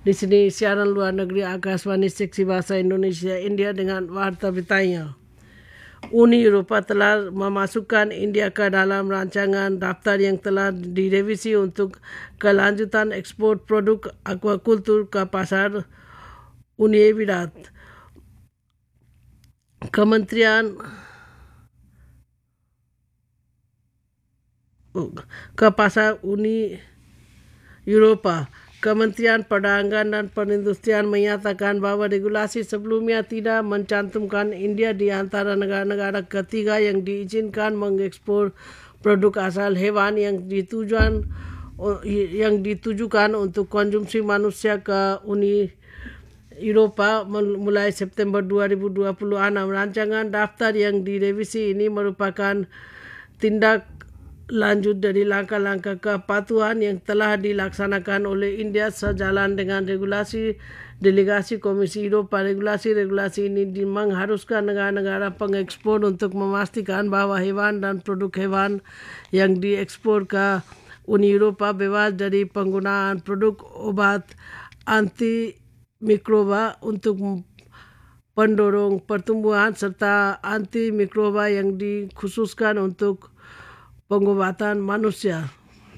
Di sini siaran luar negeri Akashvani Seksi Bahasa Indonesia India dengan warta beritanya. Uni Eropa telah memasukkan India ke dalam rancangan daftar yang telah direvisi untuk kelanjutan ekspor produk aquakultur ke pasar Uni Emirat. Kementerian ke pasar Uni Eropa. Kementerian Perdagangan dan Perindustrian menyatakan bahawa regulasi sebelumnya tidak mencantumkan India di antara negara-negara ketiga yang diizinkan mengekspor produk asal hewan yang ditujukan untuk konsumsi manusia ke Uni Eropa mulai September 2026. Rancangan daftar yang direvisi ini merupakan tindak lanjut dari langkah-langkah kepatuhan yang telah dilaksanakan oleh India sejalan dengan regulasi delegasi Komisi Eropa. Regulasi ini mengharuskan negara-negara pengekspor untuk memastikan bahawa hewan dan produk hewan yang diekspor ke Uni Eropa bebas dari penggunaan produk obat antimikroba untuk pendorong pertumbuhan serta antimikroba yang dikhususkan untuk pengobatan manusia.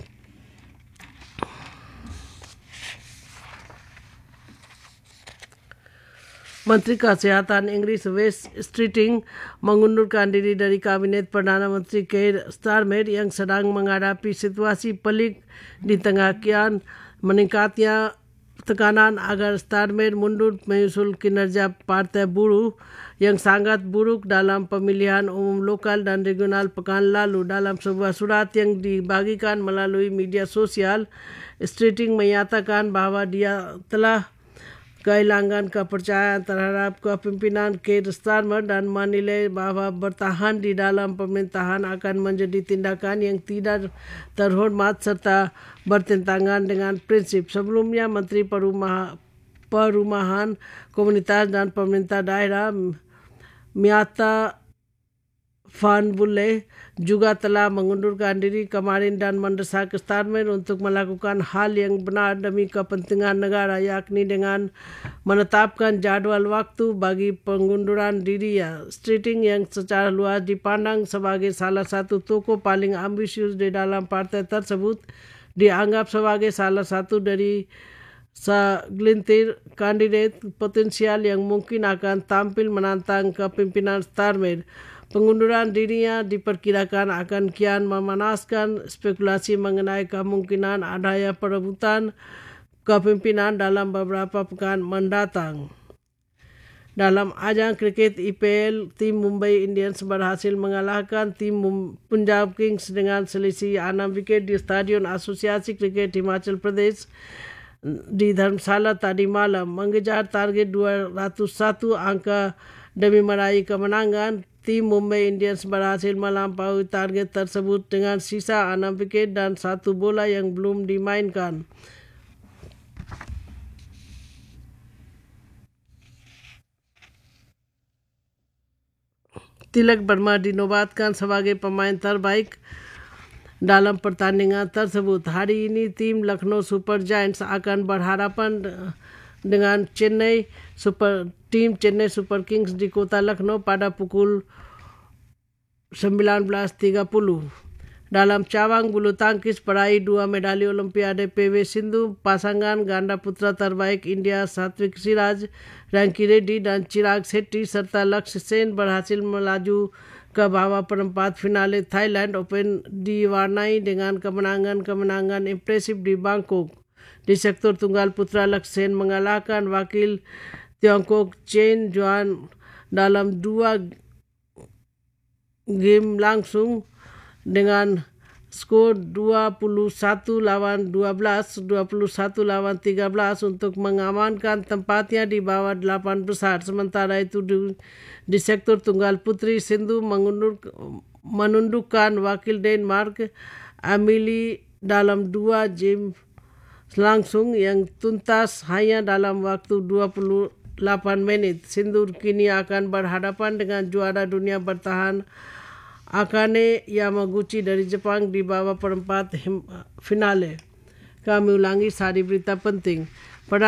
Menteri Kesihatan Inggris Wes Streeting mengundurkan diri dari Kabinet Perdana Menteri Keir Starmer yang sedang menghadapi situasi pelik di tengah kian meningkatnya tekanan agar Starmer mundur menyusul kinerja Partai Buruh yang sangat buruk dalam pemilihan umum lokal dan regional pekan lalu. Dalam sebuah surat yang dibagikan melalui media sosial, Streeting menyatakan bahawa dia telah kehilangan kepercayaan terhadap kepimpinan Keir Starmer dan menilai bahawa bertahan di dalam pemerintahan akan menjadi tindakan yang tidak terhormat serta bertentangan dengan prinsip. Sebelumnya, Menteri Perumahan Komunitas dan Pemerintah Daerah Miata Van Bulle juga telah mengundurkan diri kemarin dan mendesak Starmer untuk melakukan hal yang benar demi kepentingan negara, yakni dengan menetapkan jadual waktu bagi pengunduran dirinya. Streeting yang secara luas dipandang sebagai salah satu tokoh paling ambisius di dalam partai tersebut dianggap sebagai salah satu dari segelintir kandidat potensial yang mungkin akan tampil menantang kepimpinan Starmer. Pengunduran dirinya diperkirakan akan kian memanaskan spekulasi mengenai kemungkinan adanya perebutan kepimpinan dalam beberapa pekan mendatang. Dalam ajang kriket IPL, tim Mumbai Indians berhasil mengalahkan tim Punjab Kings dengan selisih 6 wiket di Stadion Asosiasi Kriket Himachal Pradesh di Dharamsala tadi malam. Mengejar target 201 angka demi meraih kemenangan, tim Mumbai Indians berhasil melampaui target tersebut dengan sisa 6 wiket dan 1 bola yang belum dimainkan. Tilak Verma dinobatkan sebagai pemain terbaik dalam pertandingan tersebut. Hari ini tim Lucknow Super Giants akan berhadapan dengan Chennai Super Kings di kota Lucknow pada pukul 19.30. Dalam cabang bulu tangkis peraih 2 medali Olimpiade PW Sindhu, pasangan ganda putra terbaik India Satvik Siraj, Ranki Reddy dan Chirag Shetty serta Lakshya Sen berhasil melaju ke babak perempat finale Thailand Open diwarnai dengan kemenangan impresif di Bangkok. Di sektor tunggal putra, Lakshya Sen mengalahkan wakil Tiongkok Chen Juan dalam 2 game langsung dengan skor 21-12, 21-13 untuk mengamankan tempatnya di bawah 8 besar. Sementara itu di sektor tunggal putri, Sindhu menundukkan wakil Denmark Amelie dalam 2 game langsung yang tuntas hanya dalam waktu 28 menit. Sindhu kini akan berhadapan dengan juara dunia bertahan Akane Yamaguchi dari Jepang di babak perempat finale. Kami ulangi sari berita penting.